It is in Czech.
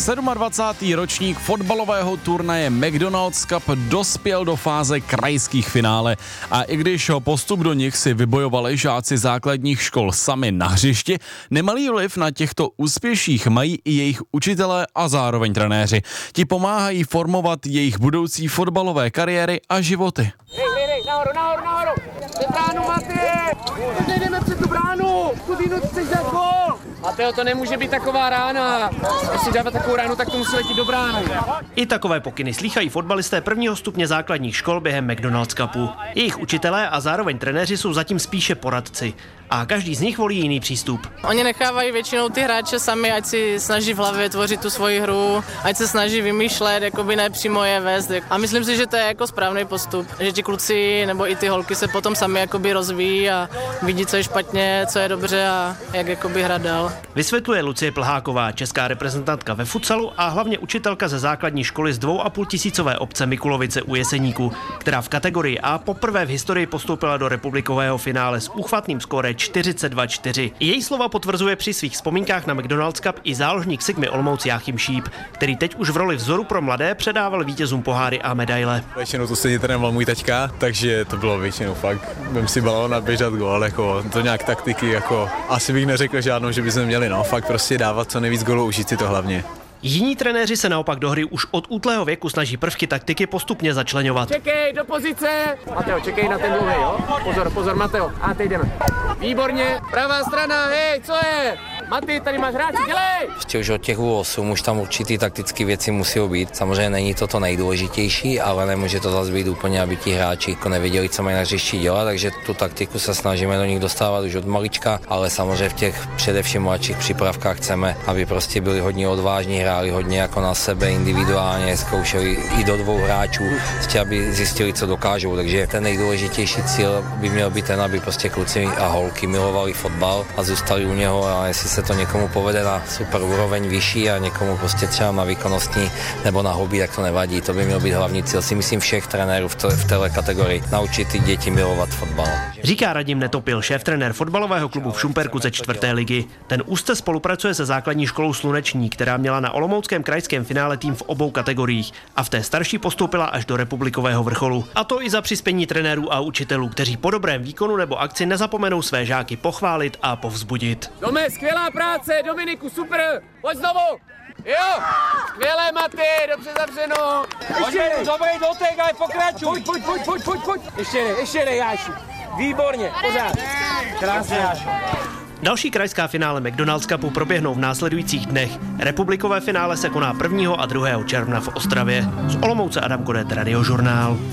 27. ročník fotbalového turnaje McDonald's Cup dospěl do fáze krajských finále a i když postup do nich si vybojovali žáci základních škol sami na hřišti, nemalý vliv na těchto úspěších mají i jejich učitelé a zároveň trenéři. Ti pomáhají formovat jejich budoucí fotbalové kariéry a životy. Hej, nahoru! Před bránu, Matěj! Teď jdeme před tu bránu! Kudinu chceš dát gól! Mateo, to nemůže být taková rána. Jestli dávat takovou ránu, tak to musí letět do brány. I takové pokyny slýchají fotbalisté prvního stupně základních škol během McDonald's Cupu. Jejich učitelé a zároveň trenéři jsou zatím spíše poradci. A každý z nich volí jiný přístup. Oni nechávají většinou ty hráče sami, ať si snaží v hlavě tvořit tu svoji hru, ať se snaží vymýšlet, jakoby ne přímo je vést. A myslím si, že to je jako správný postup, že ti kluci nebo i ty holky se potom sami jakoby rozvíjí a vidí, co je špatně, co je dobře a jak jakoby hrát dál. Vysvětluje Lucie Plháková, česká reprezentantka ve futsalu a hlavně učitelka ze základní školy z 2,5 tisícové obce Mikulovice u Jeseníku, která v kategorii A poprvé v historii postoupila do republikového finále s úchvatným skóre 42-4. Její slova potvrzuje při svých vzpomínkách na McDonald's Cup i záložník Sigmy Olomouc Jáchym Šíp, který teď už v roli vzoru pro mladé předával vítězům poháry a medaile. Většinou to stejně trénoval můj taťka, takže to bylo většinou fakt. Vem si balón a běžet gól, jako to nějak taktiky, jako asi bych neřekl žádnou, že bychom měli, fakt prostě dávat co nejvíc gólů, užít si to hlavně. Jiní trenéři se naopak do hry už od útlého věku snaží prvky taktiky postupně začleňovat. Čekej, do pozice! Mateo, čekej na ten dlouhý, jo? Pozor, Mateo. A teď jdeme. Výborně, pravá strana, hej, co je? Maty, tady máš hráči, dělej! Ještě už od těch 8 už tam určitý taktické věci musí být. Samozřejmě není to nejdůležitější, ale nemůže to zase být úplně, aby ti hráči nevěděli, co mají na hřišti dělat, takže tu taktiku se snažíme do nich dostávat už od malička, ale samozřejmě v těch především mladších přípravkách chceme, aby prostě byli hodně odvážní, hráli hodně jako na sebe individuálně, zkoušeli i do 2 hráčů, aby zjistili, co dokážou. Takže ten nejdůležitější cíl by měl být ten, aby prostě kluci a holky milovali fotbal a zůstali u něho, a jestli se to někomu povede na super úroveň vyšší a někomu prostě třeba na výkonnostní nebo na hobby, tak to nevadí. To by měl být hlavní cíl, si myslím, všech trenérů v této kategorii, naučit ty děti milovat fotbal. Říká Radim Netopil, šéf-trenér fotbalového klubu v Šumperku ze 4. ligy. Ten úzce spolupracuje se základní školou Sluneční, která měla na olomouckém krajském finále tým v obou kategoriích a v té starší postoupila až do republikového vrcholu. A to i za přispění trenérů a učitelů, kteří po dobrém výkonu nebo akci nezapomenou své žáky pochválit a povzbudit. Dome, skvělá práce, Dominiku, super, pojď znovu. Jo, skvělé, Maty, dobře zavřeno. Dobrý dotek, ale pokračuj. Pojď. Ještě jednej, Jáši. Výborně, pořád. Krásně, Jáši. Další krajská finále McDonald's Cupu proběhnou v následujících dnech. Republikové finále se koná 1. a 2. června v Ostravě. Z Olomouce Adam Kodet, Radiožurnál.